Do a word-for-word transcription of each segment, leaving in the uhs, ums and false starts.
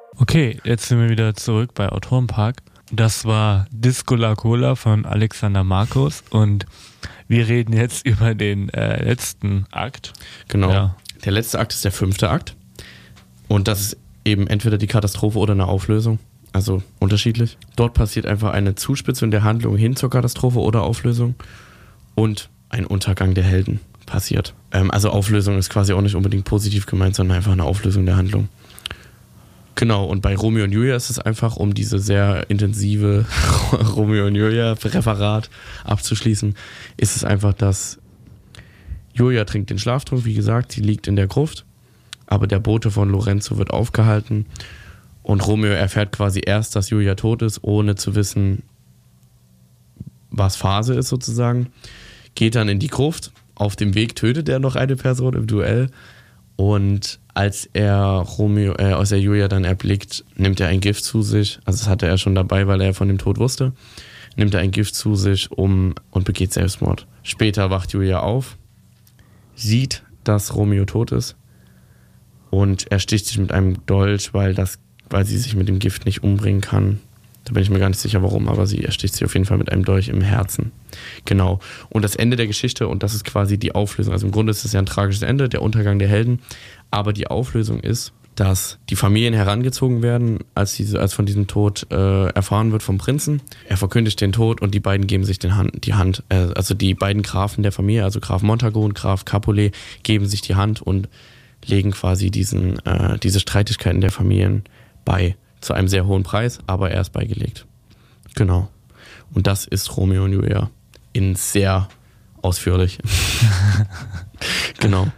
Okay, jetzt sind wir wieder zurück bei Autorenpark. Das war Disco La Cola von Alexander Markus und wir reden jetzt über den äh, letzten Akt. Genau. Ja. Der letzte Akt ist der fünfte Akt und das ist eben entweder die Katastrophe oder eine Auflösung, also unterschiedlich. Dort passiert einfach eine Zuspitzung der Handlung hin zur Katastrophe oder Auflösung und ein Untergang der Helden passiert. Ähm, also Auflösung ist quasi auch nicht unbedingt positiv gemeint, sondern einfach eine Auflösung der Handlung. Genau, und bei Romeo und Julia ist es einfach, um diese sehr intensive Romeo und Julia-Referat abzuschließen, ist es einfach, dass Julia trinkt den Schlaftrunk, wie gesagt, sie liegt in der Gruft, aber der Bote von Lorenzo wird aufgehalten und Romeo erfährt quasi erst, dass Julia tot ist, ohne zu wissen, was Phase ist sozusagen, geht dann in die Gruft, auf dem Weg tötet er noch eine Person im Duell und als er Romeo, äh, als er Julia dann erblickt, nimmt er ein Gift zu sich, also das hatte er schon dabei, weil er von dem Tod wusste, nimmt er ein Gift zu sich um und begeht Selbstmord. Später wacht Julia auf, sieht, dass Romeo tot ist und ersticht sich mit einem Dolch, weil, das, weil sie sich mit dem Gift nicht umbringen kann. Da bin ich mir gar nicht sicher, warum, aber sie ersticht sich auf jeden Fall mit einem Dolch im Herzen. Genau. Und das Ende der Geschichte, und das ist quasi die Auflösung, also im Grunde ist es ja ein tragisches Ende, der Untergang der Helden, aber die Auflösung ist, dass die Familien herangezogen werden, als, diese, als von diesem Tod äh, erfahren wird vom Prinzen. Er verkündigt den Tod und die beiden geben sich den Hand, die Hand, äh, also die beiden Grafen der Familie, also Graf Montagu und Graf Capulet, geben sich die Hand und legen quasi diesen, äh, diese Streitigkeiten der Familien bei. Zu einem sehr hohen Preis, aber er ist beigelegt. Genau. Und das ist Romeo und Julia in sehr ausführlich. Genau.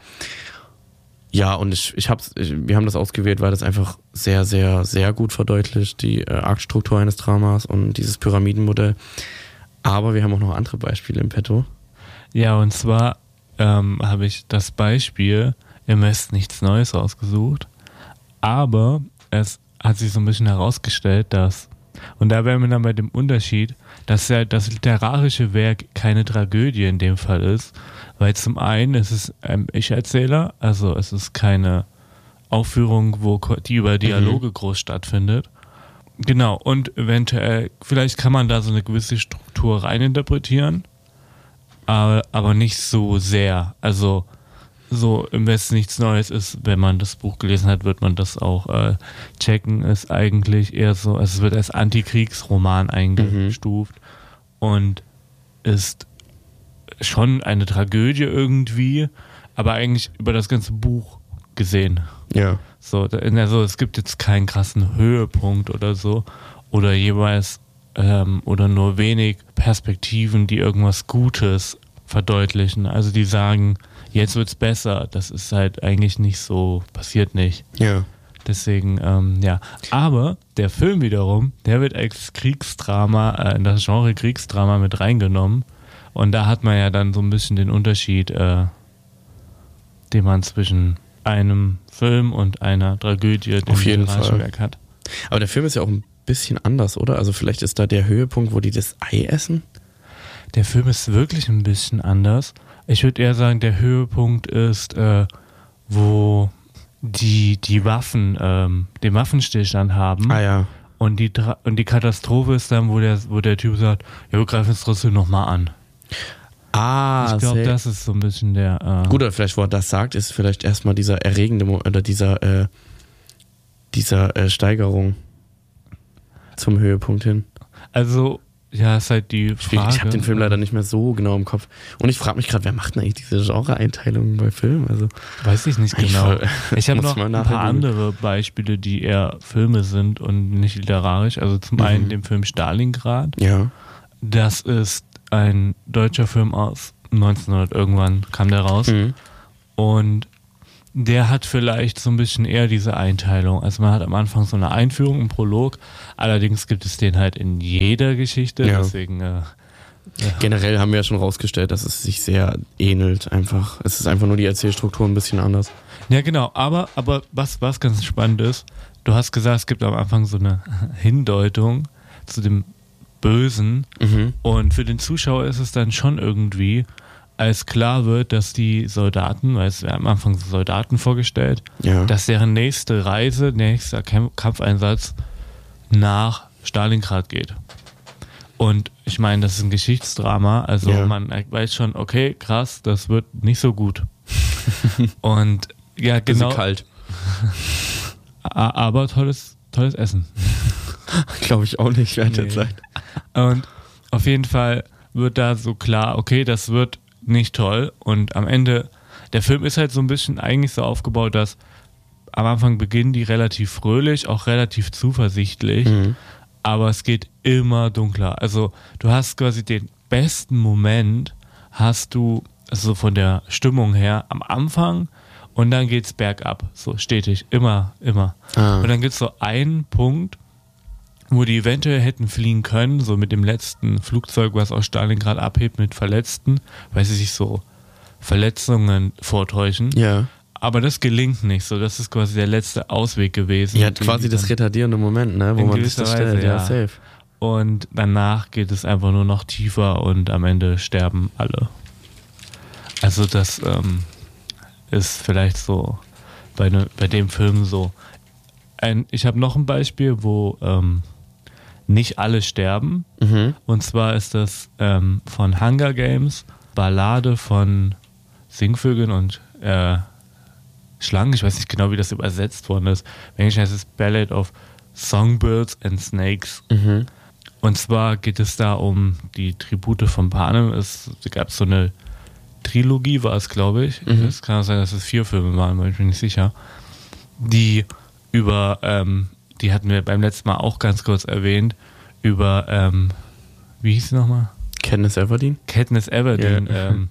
Ja, und ich, ich hab's, ich, wir haben das ausgewählt, weil das einfach sehr, sehr, sehr gut verdeutlicht, die äh, Aktstruktur eines Dramas und dieses Pyramidenmodell. Aber wir haben auch noch andere Beispiele im Petto. Ja, und zwar ähm, habe ich das Beispiel im Westen nichts Neues ausgesucht, aber es hat sich so ein bisschen herausgestellt, dass, und da wären wir dann bei dem Unterschied, dass ja das literarische Werk keine Tragödie in dem Fall ist, weil zum einen ist es ein Ich-Erzähler, also es ist keine Aufführung, wo die über Dialoge mhm. groß stattfindet. Genau, und eventuell, vielleicht kann man da so eine gewisse Struktur reininterpretieren, aber, aber nicht so sehr. Also so im Westen nichts Neues ist, wenn man das Buch gelesen hat, wird man das auch äh, checken, ist eigentlich eher so, also es wird als Antikriegsroman eingestuft mhm. und ist schon eine Tragödie irgendwie, aber eigentlich über das ganze Buch gesehen. Ja. So, also es gibt jetzt keinen krassen Höhepunkt oder so oder jeweils ähm, oder nur wenig Perspektiven, die irgendwas Gutes verdeutlichen. Also die sagen, jetzt wird's besser. Das ist halt eigentlich nicht so, passiert nicht. Ja. Deswegen, ähm, ja. Aber der Film wiederum, der wird als Kriegsdrama, äh, in das Genre Kriegsdrama mit reingenommen. Und da hat man ja dann so ein bisschen den Unterschied, äh, den man zwischen einem Film und einer Tragödie, auf jeden Fall, Werk hat. Aber der Film ist ja auch ein bisschen anders, oder? Also vielleicht ist da der Höhepunkt, wo die das Ei essen? Der Film ist wirklich ein bisschen anders. Ich würde eher sagen, der Höhepunkt ist, äh, wo die, die Waffen, ähm, den Waffenstillstand haben. Ah ja. Und die, und die Katastrophe ist dann, wo der, wo der Typ sagt, ja, wir greifen es trotzdem nochmal an. Ah, ich glaube, das ist so ein bisschen der... Äh Gut, oder vielleicht, wo er das sagt, ist vielleicht erstmal dieser erregende Moment, oder dieser, äh, dieser äh, Steigerung zum Höhepunkt hin. Also... Ja, ist halt die Frage. Ich, ich habe den Film leider nicht mehr so genau im Kopf. Und ich frage mich gerade, wer macht denn eigentlich diese Genre-Einteilungen bei Filmen? Also, weiß ich nicht genau. Ich, ich habe noch ein paar gucken. andere Beispiele, die eher Filme sind und nicht literarisch. Also zum mhm. einen den Film Stalingrad. Ja. Das ist ein deutscher Film aus neunzehnhundert irgendwann kam der raus. Mhm. Und der hat vielleicht so ein bisschen eher diese Einteilung. Also man hat am Anfang so eine Einführung, einen Prolog. Allerdings gibt es den halt in jeder Geschichte. Ja. Deswegen, äh, ja. Generell haben wir ja schon rausgestellt, dass es sich sehr ähnelt einfach. Es ist einfach nur die Erzählstruktur ein bisschen anders. Ja, genau. Aber, aber was, was ganz spannend ist, du hast gesagt, es gibt am Anfang so eine Hindeutung zu dem Bösen. Mhm. Und für den Zuschauer ist es dann schon irgendwie, als klar wird, dass die Soldaten, weil es werden am Anfang Soldaten vorgestellt, Ja. dass deren nächste Reise, nächster Kämp- Kampfeinsatz nach Stalingrad geht. Und ich meine, das ist ein Geschichtsdrama, also Ja. man weiß schon, okay, krass, das wird nicht so gut. Und ja, genau. Bisschen kalt. A- Aber tolles, tolles Essen. Glaube ich auch nicht während der Nee. Zeit. Und auf jeden Fall wird da so klar, okay, das wird nicht toll. Und am Ende, der Film ist halt so ein bisschen eigentlich so aufgebaut, dass am Anfang beginnen die relativ fröhlich, auch relativ zuversichtlich, Mhm. aber es geht immer dunkler. Also du hast quasi den besten Moment, hast du, also von der Stimmung her, am Anfang und dann geht's bergab, so stetig, immer, immer. Ah. Und dann gibt's so einen Punkt, wo die eventuell hätten fliehen können, so mit dem letzten Flugzeug, was aus Stalingrad abhebt mit Verletzten, weil sie sich so Verletzungen vortäuschen. Ja. Aber das gelingt nicht so. Das ist quasi der letzte Ausweg gewesen. Ja, den quasi die das dann- retardierende Moment, ne? Wo in man sich das gewisser stellt. Weise, Ja, ja. safe. Und danach geht es einfach nur noch tiefer und am Ende sterben alle. Also das ähm, ist vielleicht so bei, ne, bei dem Film so. Ein, ich habe noch ein Beispiel, wo ähm, nicht alle sterben. Mhm. Und zwar ist das ähm, von Hunger Games, Ballade von Singvögeln und äh, Schlangen. Ich weiß nicht genau, wie das übersetzt worden ist. Im Englischen heißt es Ballad of Songbirds and Snakes. Mhm. Und zwar geht es da um die Tribute von Panem. Es gab so eine Trilogie, war es, glaube ich. Mhm. Es kann auch sein, dass es vier Filme waren, aber ich bin nicht sicher. Die über, ähm, die hatten wir beim letzten Mal auch ganz kurz erwähnt, über, ähm, wie hieß sie nochmal? Katniss Everdeen? Katniss Everdeen Ja. ähm,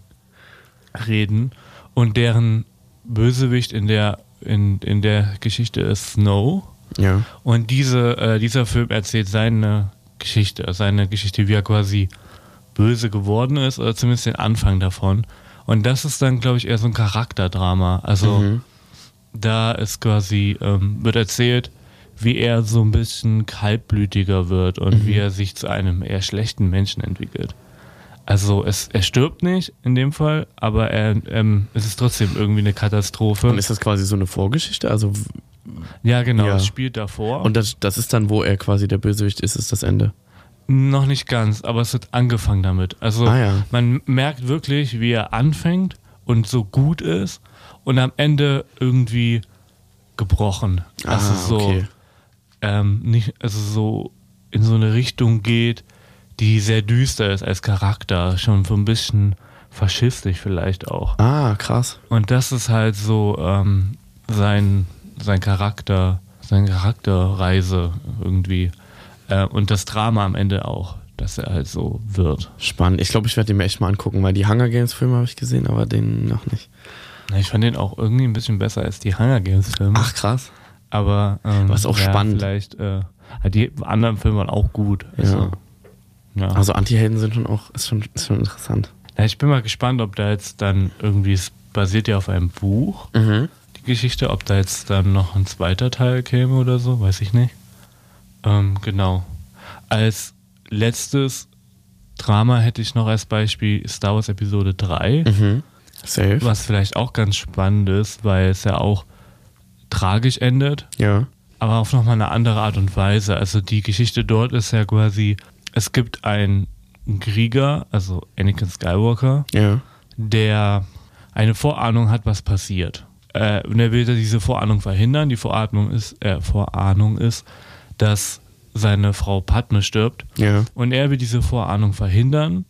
reden. Und deren Bösewicht in der, in, in der Geschichte ist Snow. Ja. Und diese, äh, dieser Film erzählt seine Geschichte, seine Geschichte, wie er quasi böse geworden ist, oder zumindest den Anfang davon. Und das ist dann, glaube ich, eher so ein Charakterdrama. Also Mhm. da ist quasi, ähm, wird erzählt, wie er so ein bisschen kaltblütiger wird und Mhm. wie er sich zu einem eher schlechten Menschen entwickelt. Also es, er stirbt nicht in dem Fall, aber er, ähm, es ist trotzdem irgendwie eine Katastrophe. Und ist das quasi so eine Vorgeschichte? Also, w- Ja, genau, Ja. es spielt davor. und das, das ist dann, wo er quasi der Bösewicht ist, ist das Ende. Noch nicht ganz, aber es wird angefangen damit. Also Ah, ja. man merkt wirklich, wie er anfängt und so gut ist und am Ende irgendwie gebrochen. Also Ah, so, okay. ähm, nicht, also so in so eine Richtung geht, die sehr düster ist als Charakter, schon so ein bisschen faschistisch vielleicht auch. Ah, krass. Und das ist halt so ähm, sein, sein Charakter, seine Charakterreise irgendwie. Äh, und das Drama am Ende auch, dass er halt so wird. Spannend. Ich glaube, ich werde den mir echt mal angucken, weil die Hunger Games Filme habe ich gesehen, aber den noch nicht. Na, ich fand den auch irgendwie ein bisschen besser als die Hunger Games Filme. Ach, krass. Aber ähm, Aber ist auch ja, spannend. Vielleicht, äh, die anderen Filme waren auch gut. Also, ja. Also Anti-Helden sind schon auch, ist schon, ist schon interessant. Ja, ich bin mal gespannt, ob da jetzt dann irgendwie, es basiert ja auf einem Buch, Mhm. die Geschichte, ob da jetzt dann noch ein zweiter Teil käme oder so, weiß ich nicht. Ähm, genau. Als letztes Drama hätte ich noch als Beispiel Star Wars Episode drei, Mhm. Safe. was vielleicht auch ganz spannend ist, weil es ja auch tragisch endet, Ja. aber auf nochmal eine andere Art und Weise. Also die Geschichte dort ist ja quasi, es gibt einen Krieger, also Anakin Skywalker, Ja. der eine Vorahnung hat, was passiert. Äh, und er will diese Vorahnung verhindern. Die Vorahnung ist, äh, Vorahnung ist, dass seine Frau Padme stirbt. Ja. Und er will diese Vorahnung verhindern.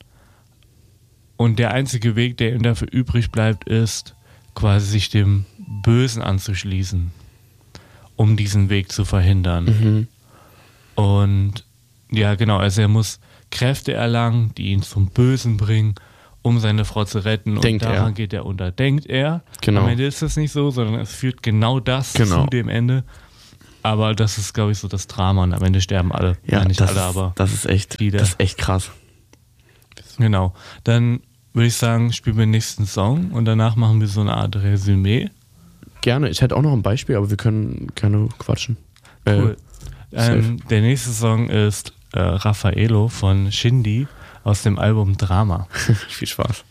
Und der einzige Weg, der ihm dafür übrig bleibt, ist, quasi sich dem Bösen anzuschließen, um diesen Weg zu verhindern. Mhm. Und ja, genau, also er muss Kräfte erlangen, die ihn zum Bösen bringen, um seine Frau zu retten. Denkt und daran er. geht er unter. Denkt er. Genau. Am Ende ist es nicht so, sondern es führt genau das Genau. zu dem Ende. Aber das ist, glaube ich, so das Drama und am Ende sterben alle. Ja, nicht das, alle, ist, aber das ist echt, viele. das ist echt krass. genau. Dann würde ich sagen, spielen wir den nächsten Song und danach machen wir so eine Art Resümee. Gerne. Ich hätte auch noch ein Beispiel, aber wir können gerne quatschen. Cool. Äh, Ähm, der nächste Song ist äh, Raffaello von Shindy aus dem Album Drama. viel Spaß.